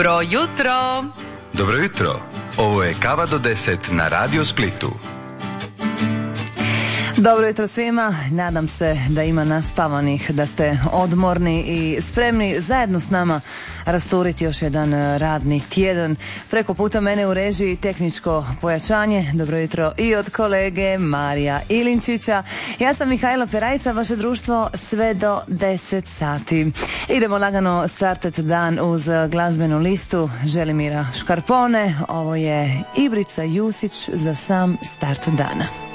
Dobro jutro! Dobro jutro, ovo je Kava do 10 na Radio Splitu. Dobro jutro svima, nadam se da ima naspavanih, da ste odmorni i spremni zajedno s nama rasturiti još jedan radni tjedan. Preko puta mene u režiji tehničko pojačanje, dobro jutro i od kolege Marija Ilinčića. Ja sam Mihajla Perajca, vaše društvo sve do 10 sati. Idemo lagano startati dan uz glazbenu listu Želimira Škarpone. Ovo je Ibrica Jusić za sam start dana.